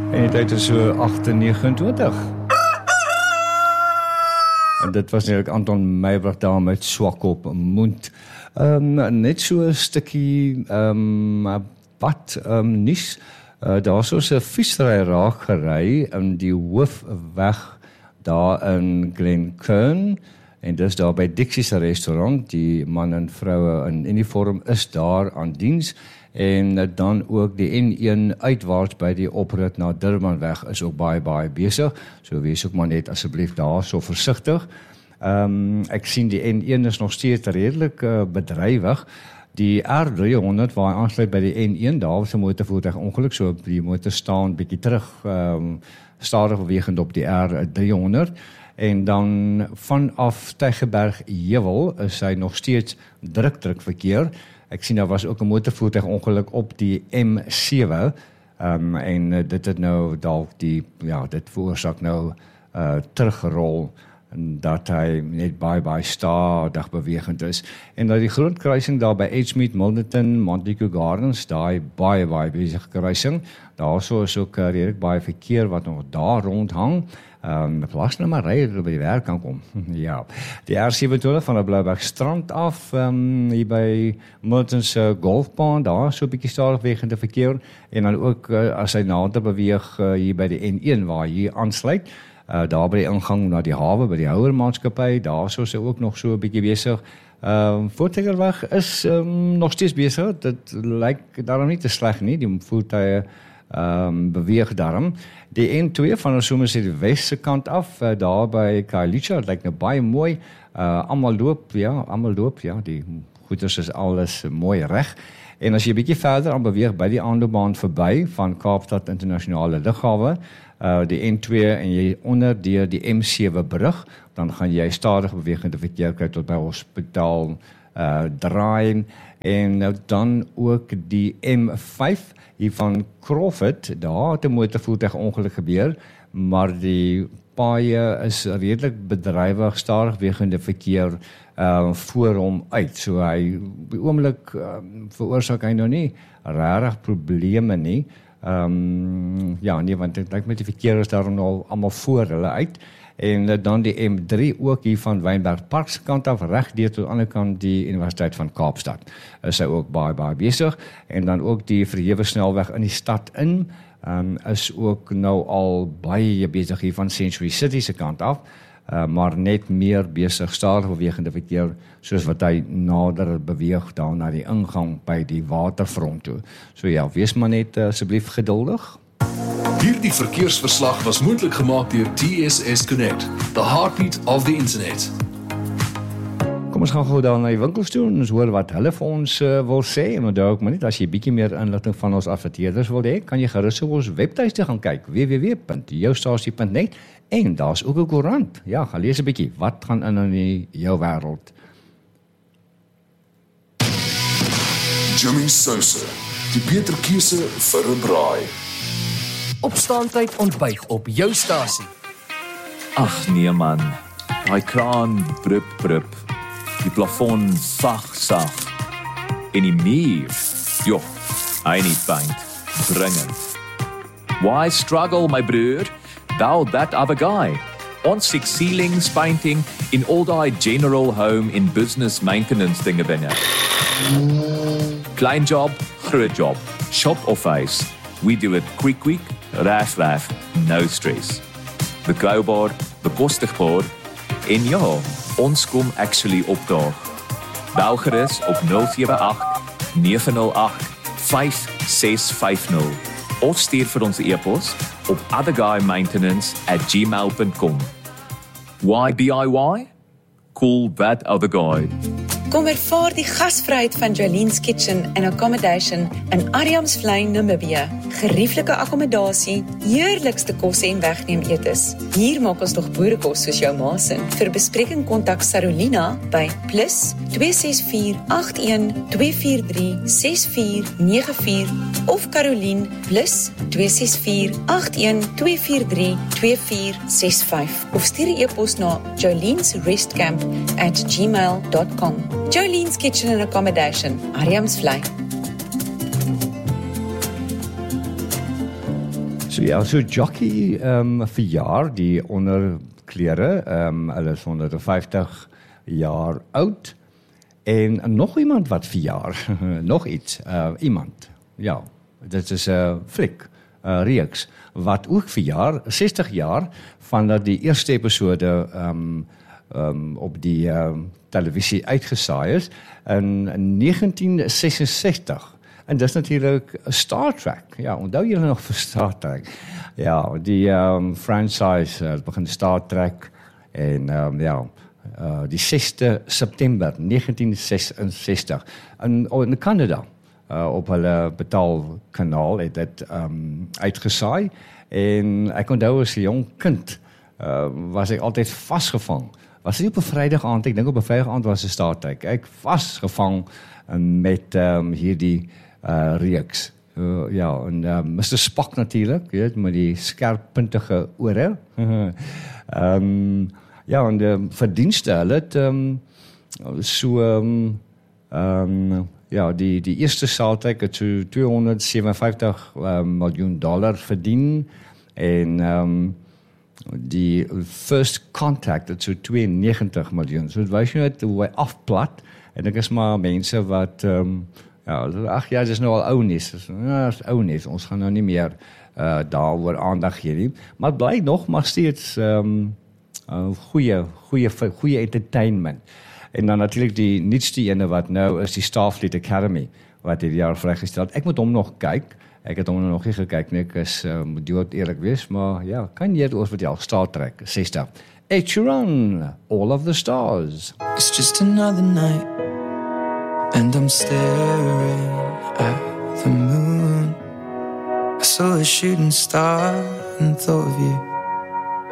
En die tyd is so 8:29. En dit was natuurlijk Anton Meiburg daar met Swak op Mond. Net so 'n stukkie pad nuus. Daar is so 'n fietsry raak gery in die hoofweg daar in Glenkern. En dis daar by Dixie's restaurant. Die man en vroue in uniform is daar aan diens. En dan ook die N1 uitwaarts by die oprit na Durbanweg is ook baie besig. So wees ook maar net asseblief daar so versigtig. Ek sien die N1 is nog steeds redelik bedrywig. Die R300 waar hy aansluit by die N1, daar was 'n motorvoertuig ongeluk, so die motor staan bietjie terug, stadig bewegend op die R300. En dan vanaf Tygerberg Heuwel is hy nog steeds druk verkeer. Ek sien daar was ook 'n motorvoertuig ongeluk op die M7 en dit het nou dalk dit veroorsaak nou teruggerol en dat hy net baie stadig bewegend is. En dat die groot kruising daar by Edgemead, Milnerton, Montague Gardens, daai baie besige kruising, daarso is ook redelik baie verkeer wat nog daar rondhang. Plaas nou maar ry by die werk kan kom. Ja, die R27 van die Blouberg strand af, hier by Milton's golfbaan, daar so 'n bietjie stadig bewegende verkeer, en dan ook as hy nader beweeg hier by die N1 waar hy hier aansluit, daar by die ingang na die hawe, by die Houermaatskappy, daar so is hy ook nog so 'n bietjie besig. Voortrekker is nog steeds besig, dit lyk daarom nie te sleg nie, die voertuie beweeg daarom. Die N2 van ons sommer sê die weste kant af, daar by Khayelitsha, dit lyk nou baie mooi, almal loop, die goeders is alles mooi reg. En as jy 'n bietjie verder aan beweeg by die aanloopbaan verby van Kaapstad Internasionale Lughawe, die N2 en jy onder deur die M7 brug, dan gaan jy stadig bewegende verkeer kry tot by Hospitaal Draai, en dan ook die M5 hier van Crawford, daar het 'n motorvoertuig ongeluk gebeur, maar die paaie is redelik bedrywig, stadig bewegende verkeer voor hom uit. So hy op die oomblik veroorsaak hy nou nie regtig probleme nie. Want dit lyk met die verkeer is daarom nou almal voor hulle uit. En dan die M3 ook hier van Wynberg Park se kant af, reg deur tot aan die ander kant die Universiteit van Kaapstad. Is hy ook baie besig. En dan ook die verhewe snelweg in die stad in, is ook nou al baie besig hier van Century City se kant af, maar net meer besig, stadig bewegende verkeer, soos wat hy nader beweeg daar na die ingang by die waterfront toe. So ja, wees maar net asseblief geduldig. Hierdie verkeersverslag was moontlik gemaak deur TSS Connect, the heartbeat of the internet. Kom ons gaan gou dan na die winkels toe en ons hoor wat hulle vir ons wil sê. En onthou ook maar net, as jy bietjie meer inligting van ons adverteerders wil hê, kan jy gerus op ons webtuiste gaan kyk, www.joustasie.net, en daar's ook 'n koerant. Ja, gaan lees 'n bietjie, wat gaan in jou wêreld. Jimmy Sousa, die beter keuse vir 'n braai. Opstaantyd ontbyt op jou stasie. Ag nee man, daai kraan brup, die plafon sag, en die muur, joh, hy nie paint, dringend. Why struggle my broer, thou that other guy? Ons six ceilings painting in all die general home in business maintenance dinge binne. Klein job, groot job, shop of face, we do it quick, raf, no stress. Betroubaar, bekostigbaar, en ja, ons kom actually opdaag. Bel gerus op 078-908-5650 of stuur vir ons e-pos op otherguymaintenance@gmail.com. Why DIY? Cool that other guy. Kom ervaar die gasvryheid van Jolene's Kitchen and Accommodation in Adamsvlei, Namibië. Gerieflike akkommodasie, heerlikste kosse en wegneem etes. Hier maak ons nog boerekos soos jou ma se. Vir bespreking kontak Sarolina by +264 81 243 6494 of Caroline +264 81 243 2465 of stuur 'n e-pos na jolenesrestcamp@gmail.com. Jolene's Kitchen and Accommodation, Adamsvlei. So ja, so Jockey verjaar die onderklere, hulle is 150 jaar oud. En nog iemand wat verjaar, nog iets, iemand, ja, dit is 'n fliek, reeks, wat ook verjaar, 60 jaar, vandat die eerste episode op die televisie uitgesaai is, in 1966. En dis natuurlik Star Trek. Ja, onthou julle nog vir Star Trek? Ja, die franchise begin Star Trek en die 6de September 1966 in Canada op hulle betaalkanaal het dit uitgesaai en ek onthou as 'n jong kind was ek altyd vasgevang. Was nie op 'n Vrydag aand, ek dink op 'n Vrydag aand was 'n Star Trek. Ek vasgevang met hierdie reeks. Ja, en Mr. Spock natuurlik, weet, met die skerppuntige ore. Ja, en die verdienste, hulle het ja, die eerste Star Trek het so $257 miljoen verdien en die First Contact het so 92 miljoen. So dit wys jy net hoe hy afplat en ek is maar mense wat ag ja, dis nou al ou nuus. Ja, dis ou nuus. Ons gaan nou nie meer daaroor aandag gee nie, maar bly nog maar steeds goeie entertainment. En dan natuurlik die nuutste ene wat nou is die Starfleet Academy wat hierdie jaar vrygestel het. Ek moet hom nog kyk. Ek het hom nog nie gekyk nie. Ek is moet eerlik wees, maar ja, kan jy oor vertel Star Trek 60. Ed Sheeran, All of the Stars. It's just another night and I'm staring at the moon. I saw a shooting star and thought of you.